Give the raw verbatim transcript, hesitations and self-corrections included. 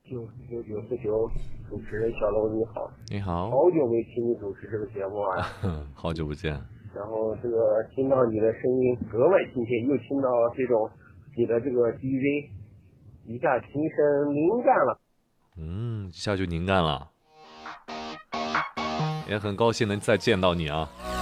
九九九四九，主持人小楼你好， 你好， 好久没听你主持这个节目啊， 好久不见。 然后这个听到你的声音格外亲切，又听到这种你的这个 D J， 一下精神灵感了。 嗯，一下就凝干了，也很高兴能再见到你啊。